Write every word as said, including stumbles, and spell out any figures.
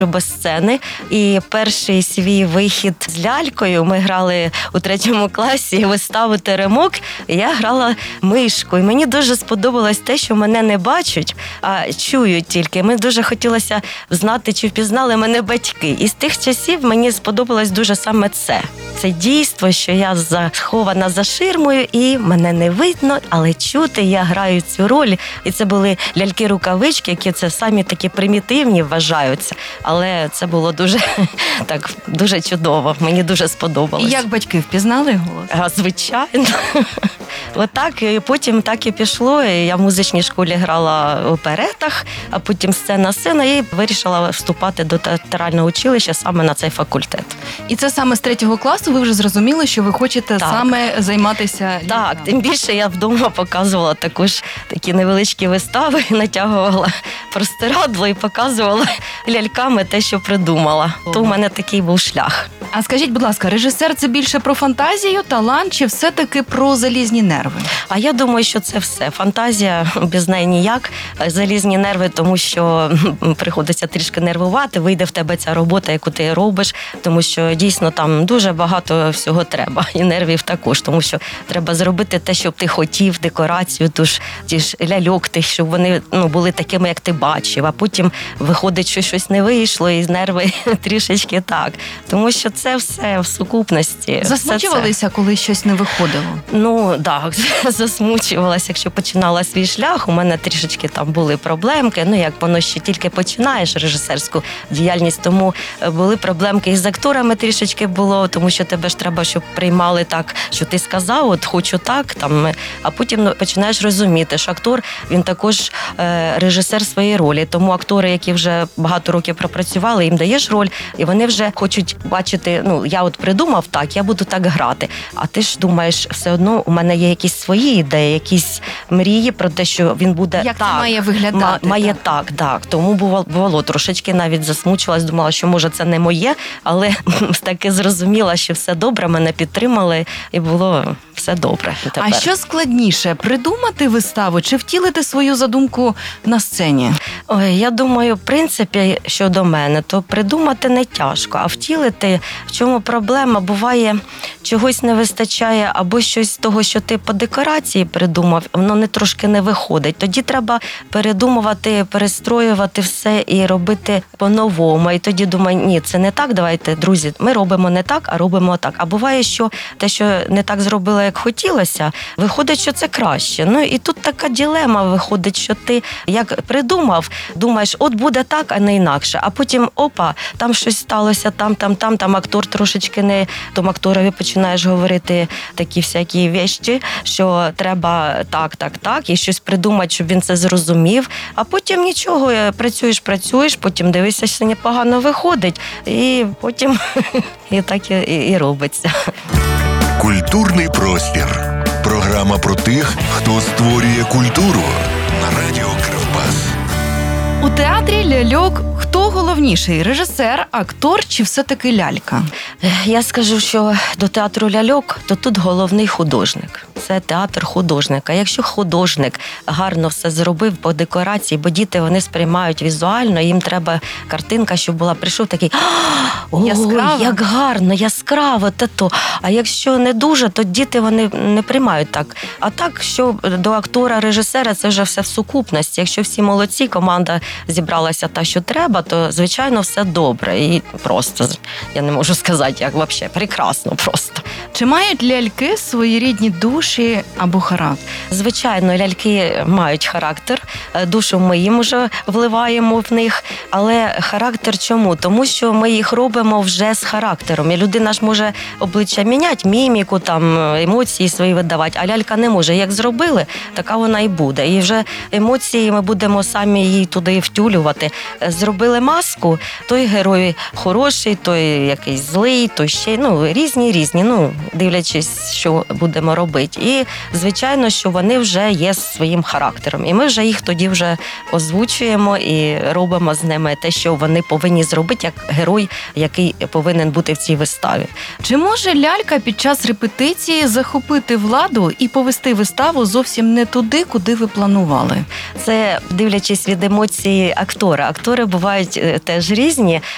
без сцени. І перший свій вихід з лялькою ми грали у третьому класі виставу «Теремок». І я грала мишку. І мені дуже сподобалось те, що мене не бачать, а чують тільки. Мені дуже хотілося знати, чи впізнали мене батьки. І з тих часів мені сподобалось дуже саме це. Це дійство, що я захована за ширмою і мене не видно, але чути, я граю цю роль. І це були ляльки-рукавички, які це самі такі примітивні вважаються. Але це було дуже, так, дуже чудово. Мені дуже сподобалось. І як батьки впізнали голос? А, звичайно. Отак, і потім так і пішло. Я в музичній школі грала в оперетах, а потім сцена-сцена, і вирішила вступати до театрального училища саме на цей факультет. І це саме з третього класу ви вже зрозуміли, що ви хочете так. саме займатися ляльками? Так, тим більше я вдома показувала також такі невеличкі вистави, натягувала простирадло і показувала ляльками те, що придумала. Ого. То в мене такий був шлях. А скажіть, будь ласка, режисер – це більше про фантазію, талант, чи все-таки про залізні нерви? А я думаю, що це все. Фантазія, без неї ніяк. Залізні нерви, тому що приходиться трішки нервувати, вийде в тебе ця робота, яку ти робиш, тому що дійсно там дуже багато всього треба. І нервів також, тому що треба зробити те, щоб ти хотів, декорацію, тож ті ж ляльок, тих, щоб вони ну, були такими, як ти бачив, а потім виходить, що щось не вийшло, і нерви трішечки так. Тому що це все в сукупності. Засмучувалися, коли щось не виходило? Ну, так, засмучувалася. Якщо починала свій шлях, у мене трішечки там були проблемки. Ну, як воно ще тільки починаєш режисерську діяльність, тому були проблемки і з акторами трішечки було, тому що тебе ж треба, щоб приймали так, що ти сказав, от хочу так, там, а потім ну, починаєш розуміти, що актор, він також е, режисер своєї ролі. Тому актори, які вже багато років пропрацювали, їм даєш роль, і вони вже хочуть бачити, ну, я от придумав так, я буду так грати. А ти ж думаєш, все одно у мене є якісь свої ідеї, якісь мрії про те, що він буде як так. Як це має виглядати. Має так, так. так. Тому бувало, бувало трошечки навіть засмучилась, думала, що може це не моє, але таки зрозуміла, що все добре, мене підтримали і було все добре. Тепер. А що складніше, придумати виставу чи втілити свою задумку на сцені? Ой, я думаю, в принципі, щодо мене, то придумати не тяжко, а втілити, в чому проблема, буває, чогось не вистачає, або щось з того, що ти по декорації придумав, воно не трошки не виходить. Тоді треба передумувати, перестроювати все і робити по-новому. І тоді думаю, ні, це не так, давайте, друзі, ми робимо не так, а робимо так. А буває, що те, що не так зробила, як хотілося, виходить, що це краще. Ну і тут така дилема виходить, що ти як придумав, думаєш, от буде так, а не інакше. А потім, опа, там щось сталося, там, там, там, там актор трошечки не... Тому акторові починаєш говорити такі всякі вещі, що треба так, так, так, і щось придумати, щоб він це зрозумів. А потім нічого, працюєш, працюєш, потім дивишся, що непогано виходить, і потім і так і, і робиться. Культурний простір. Програма про тих, хто створює культуру на радіо Кривбас. У театрі ляльок хто головніший? Режисер, актор чи все-таки лялька? Я скажу, що до театру ляльок, то тут головний художник. Це театр художника. Якщо художник гарно все зробив по декорації, бо діти вони сприймають візуально, їм треба картинка, щоб була, прийшов такий, о, яскраво, як гарно, яскраво, та-то. А якщо не дуже, то діти вони не приймають так. А так, що до актора, режисера, це вже все в сукупності. Якщо всі молодці, команда зібралася та, що треба, то, звичайно, все добре. І просто, я не можу сказати, як взагалі, прекрасно просто. Чи мають ляльки своєрідні душі або характер? Звичайно, ляльки мають характер, душу ми їм вже вливаємо в них, але характер чому? Тому що ми їх робимо вже з характером. І людина ж може обличчя міняти, міміку, там, емоції свої видавати, а лялька не може. Як зробили, така вона і буде. І вже емоції ми будемо самі її туди втюлювати. Зробили маску, той герой хороший, той якийсь злий, той ще, ну, різні-різні, ну, дивлячись, що будемо робити. І, звичайно, що вони вже є своїм характером. І ми вже їх тоді вже озвучуємо і робимо з ними те, що вони повинні зробити, як герой, який повинен бути в цій виставі. Чи може лялька під час репетиції захопити владу і повести виставу зовсім не туди, куди ви планували? Це дивлячись від емоцій актора. Актори бувають теж різні.